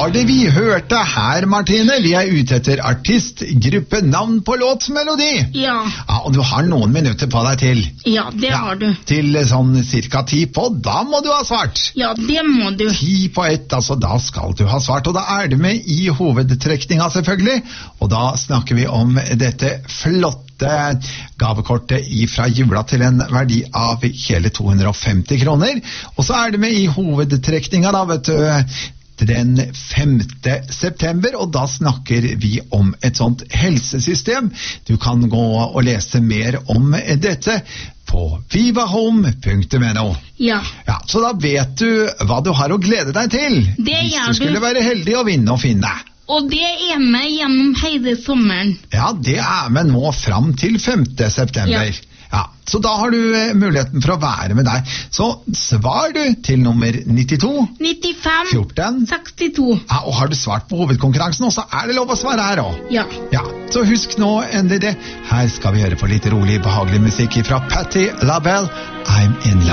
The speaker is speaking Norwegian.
var det vi hørte her, Martine? Vi er ute etter artist, gruppe, navn på låtsmelodi. Ja. Og du har noen minutter på deg til. Ja, det har du. Til sånn cirka 10 på, da må du ha svart. Ja, det må du. 10 på 1, altså da skal du ha svart, og da er du med i hovedtrekninga selvfølgelig. Og da snakker vi om dette flotte gavekortet fra Jula til en verdi av hele 250 kroner. Og så er du med i hovedtrekninga da, vet du, den 5. september, og da snakker vi om et sånt helsesystem. Du kan gå og lese mer om dette på vivahome.no. Ja. Så da vet du hva du har å glede deg til. Det hvis gjør du skulle du. være heldig å vinne og finne. Og det er med gjennom hele sommeren. Ja, det er med nå fram til 5. september. Så da har du muligheten for å være med deg. Så svar du til nummer 92 95 14 62. Og har du svart på hovedkonkurransen, så er det lov å svare her også. Ja. Så husk nå endelig det. Her skal vi høre på litt rolig, behagelig musikk fra Patti LaBelle, I'm in love.